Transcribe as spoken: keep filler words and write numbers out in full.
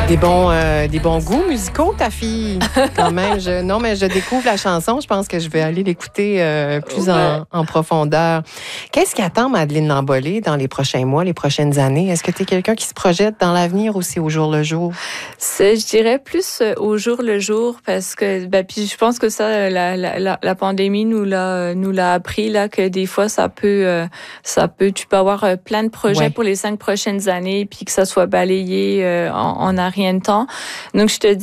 Des bons, euh, des bons goûts musicaux, ta fille, quand même. Je, non, mais je découvre la chanson. Je pense que je vais aller l'écouter euh, plus Ouais. en, en profondeur. Qu'est-ce qui attend Madeleine Lambollet dans les prochains mois, les prochaines années? Est-ce que tu es quelqu'un qui se projette dans l'avenir aussi au jour le jour? C'est, je dirais plus au jour le jour parce que ben, puis je pense que ça la, la, la, la pandémie nous l'a nous l'a appris là que des fois ça peut euh, ça peut tu peux avoir euh, plein de projets Ouais. pour les cinq prochaines années puis que ça soit balayé euh, en, en un rien de temps. Donc je te dis